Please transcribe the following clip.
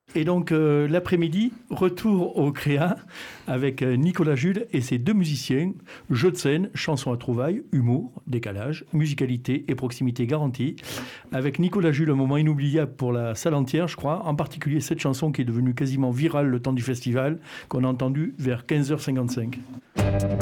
Et donc, l'après-midi, retour au Créa avec Nicolas Jules et ses deux musiciens. Jeu de scène, chansons à trouvailles, humour, décalage, musicalité et proximité garantie. Avec Nicolas Jules, un moment inoubliable pour la salle entière, je crois. En particulier cette chanson qui est devenue quasiment virale le temps du festival, qu'on a entendue vers 15h55.